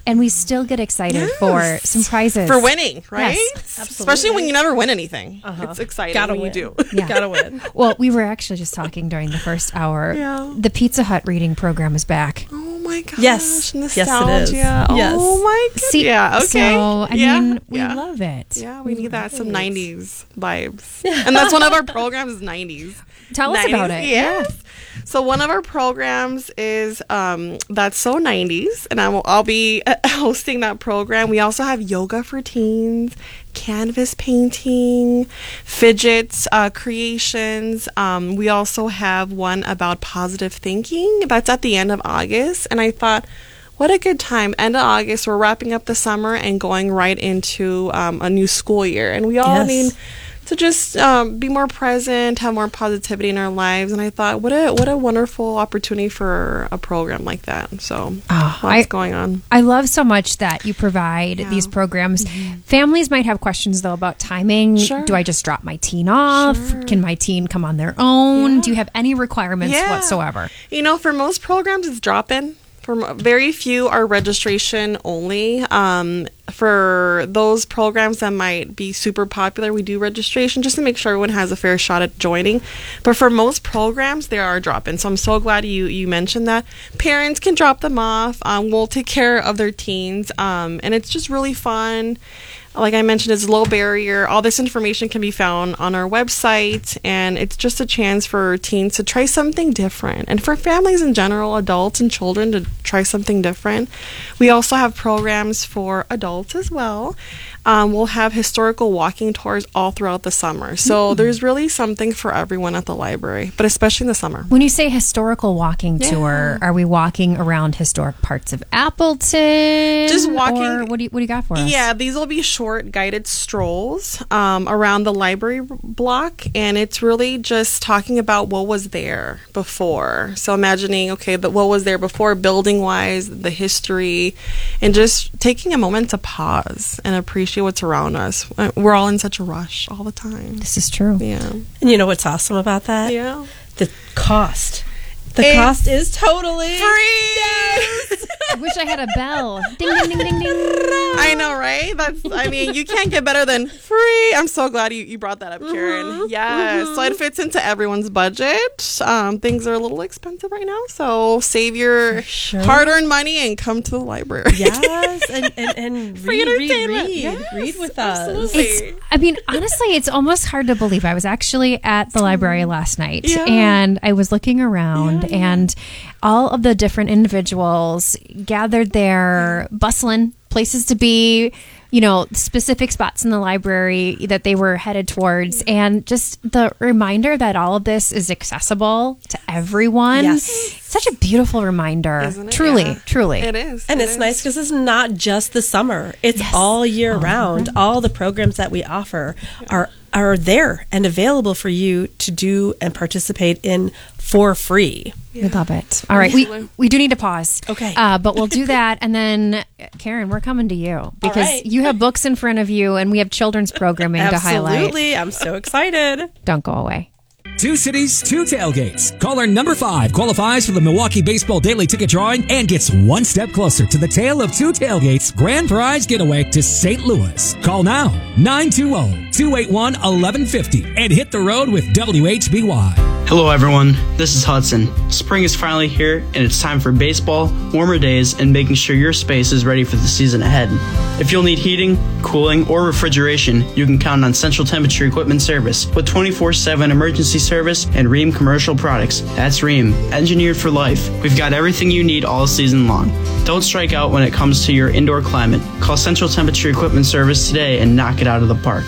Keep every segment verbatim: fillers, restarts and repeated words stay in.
And we still get excited yes. for some prizes. For winning, right? Yes, absolutely. Especially when you never win anything. Uh-huh. It's exciting Gotta when win. you do. Yeah. Gotta win. Well, we were actually just talking during the first hour. Yeah. The Pizza Hut reading program is back. Oh my gosh. Yes. Nostalgia. Yes, it is. Yes. Oh my goodness. See, yeah, okay. So, I yeah. mean, we yeah. love it. Yeah, we need that. Some nineties vibes. And that's one of our programs is nineties. Tell us nineties, about it. Yes. Yeah. So one of our programs is um, That's So nineties, and I will, I'll be hosting that program. We also have yoga for teens, canvas painting, fidgets, uh, creations. Um, we also have one about positive thinking. That's at the end of August, and I thought, what a good time. End of August, we're wrapping up the summer and going right into um, a new school year, and we all yes. need to just um, be more present, have more positivity in our lives. And I thought, what a what a wonderful opportunity for a program like that. So oh, lots I, going on. I love so much that you provide yeah. these programs. Mm-hmm. Families might have questions, though, about timing. Sure. Do I just drop my teen off? Sure. Can my teen come on their own? Yeah. Do you have any requirements yeah. whatsoever? You know, for most programs, it's drop-in. For very few are registration only. Um, for those programs that might be super popular, we do registration just to make sure everyone has a fair shot at joining. But for most programs, there are drop-ins. So I'm so glad you, you mentioned that. Parents can drop them off. Um, we'll take care of their teens. Um, and it's just really fun. Like I mentioned, it's low barrier. All this information can be found on our website, and it's just a chance for teens to try something different. And for families in general, adults and children to try something different. We also have programs for adults as well. Um, we'll have historical walking tours all throughout the summer. So mm-hmm. there's really something for everyone at the library, but especially in the summer. When you say historical walking yeah. tour, are we walking around historic parts of Appleton? Just walking. Or what do you, what do you got for us? Yeah, these will be short guided strolls um, around the library block, and it's really just talking about what was there before. So imagining, okay, but what was there before building-wise, the history, and just taking a moment to pause and appreciate what's around us. We're all in such a rush all the time. This is true. Yeah. And you know what's awesome about that? Yeah. The cost. The It's cost is totally free. Yes. I wish I had a bell. Ding, ding, ding, ding, ding. I know, right? That's. I mean, you can't get better than free. I'm so glad you, you brought that up, Karen. Mm-hmm. Yes. Mm-hmm. So it fits into everyone's budget. Um, things are a little expensive right now, so save your sure. hard-earned money and come to the library. Yes, and, and, and read, read, read. Yes, read with us. absolutely. It's, I mean, honestly, it's almost hard to believe. I was actually at the library last night, Yeah. and I was looking around, Yeah, yeah. and all of the different individuals gathered there, bustling, places to be, you know, specific spots in the library that they were headed towards, and just the reminder that all of this is accessible to everyone. Yes. Such a beautiful reminder. Isn't it? Truly, Yeah. truly. It is. And It it's is. nice because it's not just the summer. It's Yes. all year round. All the programs that we offer are are there and available for you to do and participate in for free. We love it. All right, we we do need to pause. Okay. uh, but we'll do that, and then Karen, we're coming to you because right. you have books in front of you, and we have children's programming to highlight. Absolutely. I'm so excited. Don't go away. Two cities, two tailgates. Caller number five qualifies for the Milwaukee Baseball Daily Ticket Drawing and gets one step closer to the tale of two tailgates grand prize getaway to Saint Louis. Call now, nine two zero, two eight one, one one five zero and hit the road with W H B Y. Hello everyone, this is Hudson. Spring is finally here and it's time for baseball, warmer days, and making sure your space is ready for the season ahead. If you'll need heating, cooling, or refrigeration, you can count on Central Temperature Equipment Service with twenty-four seven emergency service and Rheem Commercial Products. That's Rheem, engineered for life. We've got everything you need all season long. Don't strike out when it comes to your indoor climate. Call Central Temperature Equipment Service today and knock it out of the park.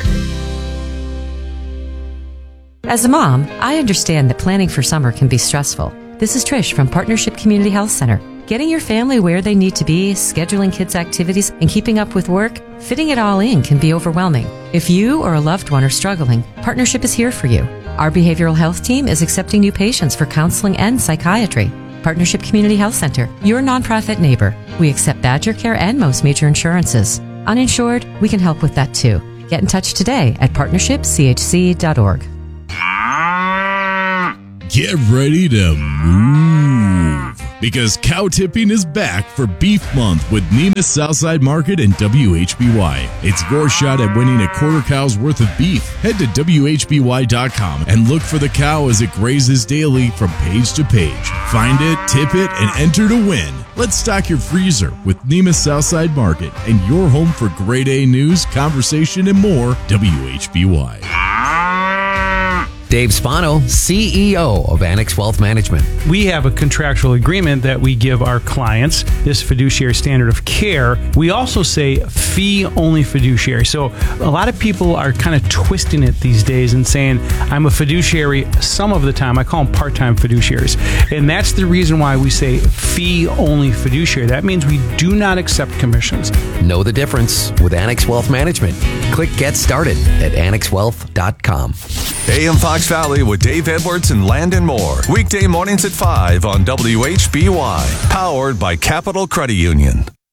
As a mom, I understand that planning for summer can be stressful. This is Trish from Partnership Community Health Center. Getting your family where they need to be, scheduling kids' activities, and keeping up with work, fitting it all in can be overwhelming. If you or a loved one are struggling, Partnership is here for you. Our behavioral health team is accepting new patients for counseling and psychiatry. Partnership Community Health Center, your nonprofit neighbor. We accept Badger Care and most major insurances. Uninsured, we can help with that too. Get in touch today at partnership c h c dot org. Get ready to move. Because cow tipping is back for Beef Month with Nemus Southside Market and W H B Y. It's your shot at winning a quarter cow's worth of beef. Head to W H B Y dot com and look for the cow as it grazes daily from page to page. Find it, tip it, and enter to win. Let's stock your freezer with Nemus Southside Market and your home for grade A news, conversation, and more. W H B Y. Dave Spano, C E O of Annex Wealth Management. We have a contractual agreement that we give our clients this fiduciary standard of care. We also say fee-only fiduciary. So a lot of people are kind of twisting it these days and saying, I'm a fiduciary some of the time. I call them part-time fiduciaries. And that's the reason why we say fee-only fiduciary. That means we do not accept commissions. Know the difference with Annex Wealth Management. Click Get Started at annex wealth dot com. A M Fox Valley with Dave Edwards and Landon Moore. Weekday mornings at five on W H B Y. Powered by Capital Credit Union.